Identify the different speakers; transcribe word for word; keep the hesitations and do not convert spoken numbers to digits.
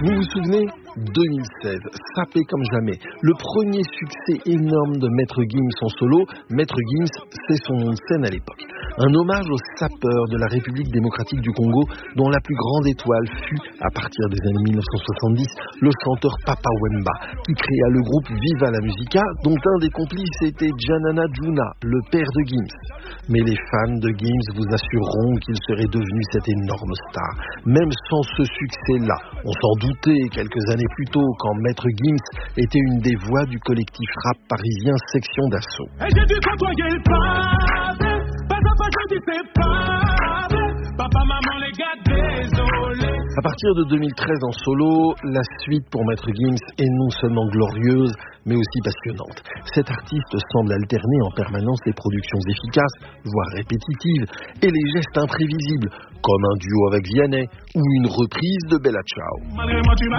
Speaker 1: Vous vous souvenez ? deux mille seize, sapé comme jamais. Le premier succès énorme de Maître Gims en solo. Maître Gims, c'est son nom de scène à l'époque. Un hommage aux sapeurs de la République démocratique du Congo, dont la plus grande étoile fut, à partir des années mille neuf cent soixante-dix, le chanteur Papa Wemba, qui créa le groupe Viva la Musica, dont un des complices était Janana Juna, le père de Gims. Mais les fans de Gims vous assureront qu'il serait devenu cette énorme star. Même sans ce succès-là, on s'en doutait quelques années plus tôt quand Maître Gims était une des voix du collectif rap parisien Section d'Assaut. Et j'ai dû côtoyer le passé, pas à pas je dis c'est pas vrai. Papa, maman, les gars, désolé. À partir de deux mille treize en solo, la suite pour Maître Gims est non seulement glorieuse, mais aussi passionnante. Cet artiste semble alterner en permanence les productions efficaces, voire répétitives, et les gestes imprévisibles, comme un duo avec Vianney ou une reprise de Bella Ciao.